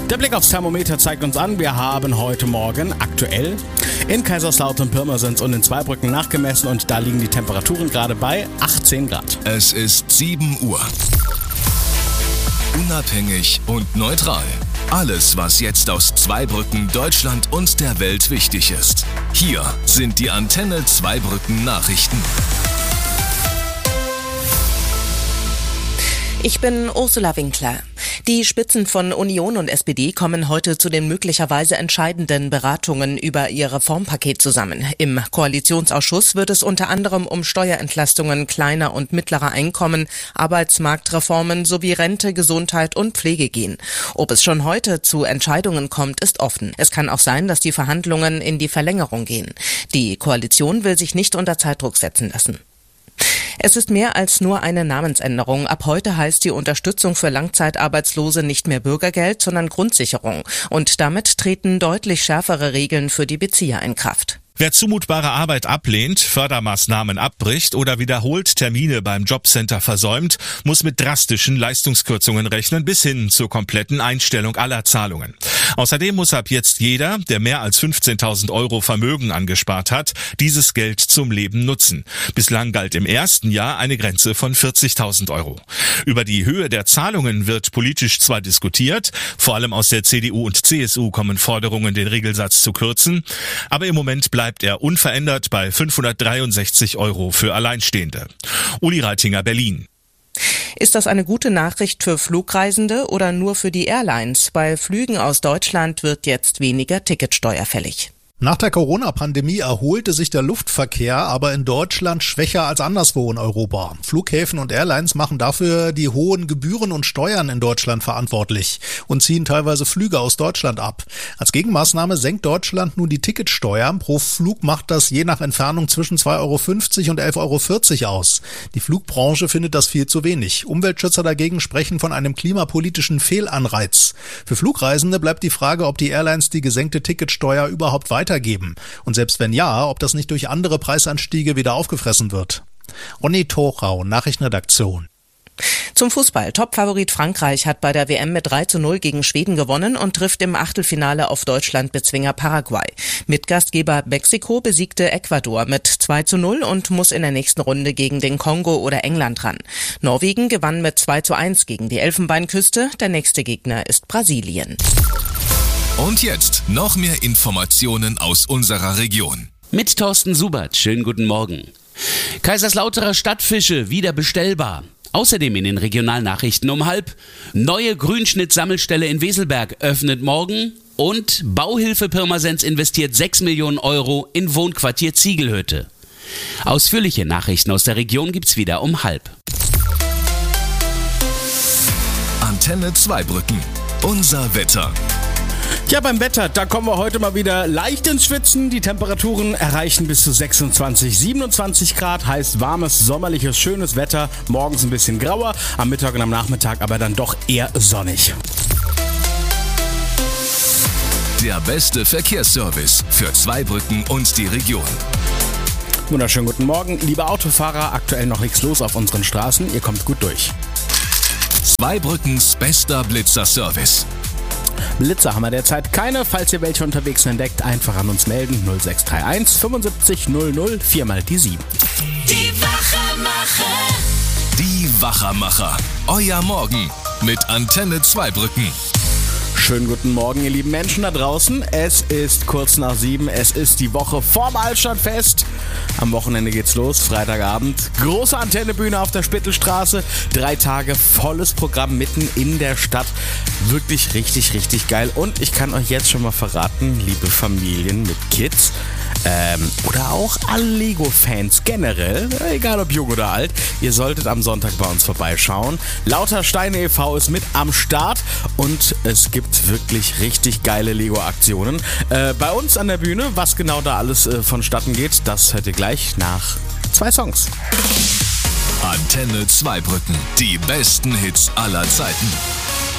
Der Blick aufs Thermometer zeigt uns an, wir haben heute Morgen aktuell in Kaiserslautern, Pirmasens und in Zweibrücken nachgemessen und da liegen die Temperaturen gerade bei 18 Grad. Es ist 7 Uhr. Unabhängig und neutral. Alles, was jetzt aus Zweibrücken, Deutschland und der Welt wichtig ist. Hier sind die Antenne Zweibrücken Nachrichten. Ich bin Ursula Winkler. Die Spitzen von Union und SPD kommen heute zu den möglicherweise entscheidenden Beratungen über ihr Reformpaket zusammen. Im Koalitionsausschuss wird es unter anderem um Steuerentlastungen kleiner und mittlerer Einkommen, Arbeitsmarktreformen sowie Rente, Gesundheit und Pflege gehen. Ob es schon heute zu Entscheidungen kommt, ist offen. Es kann auch sein, dass die Verhandlungen in die Verlängerung gehen. Die Koalition will sich nicht unter Zeitdruck setzen lassen. Es ist mehr als nur eine Namensänderung. Ab heute heißt die Unterstützung für Langzeitarbeitslose nicht mehr Bürgergeld, sondern Grundsicherung. Und damit treten deutlich schärfere Regeln für die Bezieher in Kraft. Wer zumutbare Arbeit ablehnt, Fördermaßnahmen abbricht oder wiederholt Termine beim Jobcenter versäumt, muss mit drastischen Leistungskürzungen rechnen bis hin zur kompletten Einstellung aller Zahlungen. Außerdem muss ab jetzt jeder, der mehr als 15.000 Euro Vermögen angespart hat, dieses Geld zum Leben nutzen. Bislang galt im ersten Jahr eine Grenze von 40.000 Euro. Über die Höhe der Zahlungen wird politisch zwar diskutiert, vor allem aus der CDU und CSU kommen Forderungen, den Regelsatz zu kürzen, aber im Moment bleibt er unverändert bei 563 Euro für Alleinstehende. Uli Reitinger, Berlin. Ist das eine gute Nachricht für Flugreisende oder nur für die Airlines? Bei Flügen aus Deutschland wird jetzt weniger Ticketsteuer fällig. Nach der Corona-Pandemie erholte sich der Luftverkehr, aber in Deutschland schwächer als anderswo in Europa. Flughäfen und Airlines machen dafür die hohen Gebühren und Steuern in Deutschland verantwortlich und ziehen teilweise Flüge aus Deutschland ab. Als Gegenmaßnahme senkt Deutschland nun die Ticketsteuer. Pro Flug macht das je nach Entfernung zwischen 2,50 € und 11,40 € aus. Die Flugbranche findet das viel zu wenig. Umweltschützer dagegen sprechen von einem klimapolitischen Fehlanreiz. Für Flugreisende bleibt die Frage, ob die Airlines die gesenkte Ticketsteuer überhaupt weitergeben. Und selbst wenn ja, ob das nicht durch andere Preisanstiege wieder aufgefressen wird. Onni Thorau, Nachrichtenredaktion. Zum Fußball. Topfavorit Frankreich hat bei der WM mit 3:0 gegen Schweden gewonnen und trifft im Achtelfinale auf Deutschland-Bezwinger Paraguay. Mitgastgeber Mexiko besiegte Ecuador mit 2:0 und muss in der nächsten Runde gegen den Kongo oder England ran. Norwegen gewann mit 2:1 gegen die Elfenbeinküste. Der nächste Gegner ist Brasilien. Und jetzt noch mehr Informationen aus unserer Region. Mit Thorsten Subert, schönen guten Morgen. Kaiserslauterer Stadtfische wieder bestellbar. Außerdem in den Regionalnachrichten um 12:30. Neue Grünschnitt-Sammelstelle in Weselberg öffnet morgen. Und Bauhilfe Pirmasens investiert 6 Millionen Euro in Wohnquartier Ziegelhütte. Ausführliche Nachrichten aus der Region gibt's wieder um 12:30. Antenne Zweibrücken. Unser Wetter. Ja, beim Wetter, da kommen wir heute mal wieder leicht ins Schwitzen. Die Temperaturen erreichen bis zu 26, 27 Grad, heißt warmes, sommerliches, schönes Wetter. Morgens ein bisschen grauer, am Mittag und am Nachmittag aber dann doch eher sonnig. Der beste Verkehrsservice für Zweibrücken und die Region. Wunderschönen guten Morgen, liebe Autofahrer. Aktuell noch nichts los auf unseren Straßen. Ihr kommt gut durch. Zweibrückens bester Blitzer-Service. Blitzer haben wir derzeit keine. Falls ihr welche unterwegs entdeckt, einfach an uns melden. 0631 75 00 4 mal die 7. Die Wachermacher. Die Wachermacher. Euer Morgen mit Antenne Zweibrücken. Schönen guten Morgen, ihr lieben Menschen da draußen. Es ist kurz nach 7. Es ist die Woche vorm Altstadtfest. Am Wochenende geht's los, Freitagabend. Große Antennebühne auf der Spittelstraße. 3 Tage volles Programm mitten in der Stadt. Wirklich richtig, richtig geil. Und ich kann euch jetzt schon mal verraten, liebe Familien mit Kids, oder auch alle Lego-Fans generell, egal ob jung oder alt, ihr solltet am Sonntag bei uns vorbeischauen. Lauter Steine e.V. ist mit am Start und es gibt wirklich richtig geile Lego-Aktionen. Bei uns an der Bühne, was genau da alles vonstatten geht, das hört ihr gleich nach 2 Songs. Antenne Zweibrücken, die besten Hits aller Zeiten.